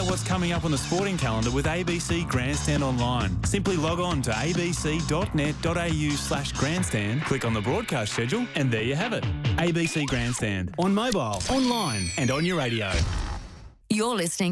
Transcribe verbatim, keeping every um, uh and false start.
what's coming up on the sporting calendar with A B C Grandstand Online. Simply log on to abc.net.au slash grandstand, click on the broadcast schedule, and there you have it. A B C Grandstand. On mobile, online, and on your radio. You're listening